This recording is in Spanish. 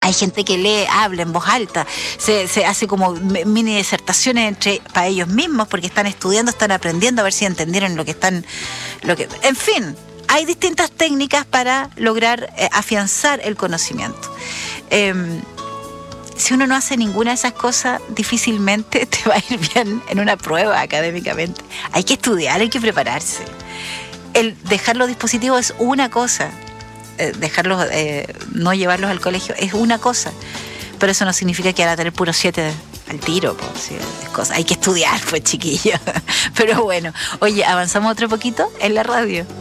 Hay gente que lee, habla en voz alta, se hace como mini disertaciones para ellos mismos porque están estudiando, están aprendiendo a ver si entendieron en fin, hay distintas técnicas para lograr afianzar el conocimiento. Si uno no hace ninguna de esas cosas, difícilmente te va a ir bien en una prueba académicamente. Hay que estudiar, hay que prepararse. El dejar los dispositivos es una cosa. Dejarlos, no llevarlos al colegio es una cosa, pero eso no significa que van a tener puro 7 al tiro, pues, ¿sí? Es cosa. Hay que estudiar, pues, chiquillos. Pero bueno, oye, avanzamos otro poquito en la radio.